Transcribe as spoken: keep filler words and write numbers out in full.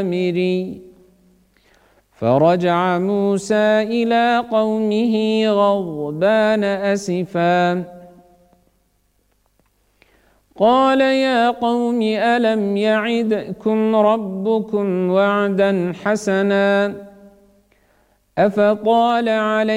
فرجع موسى إلى قومه غضبان أسفا قال يا قوم ألم يعدكم ربكم وعدا حسنا أفطال عليكم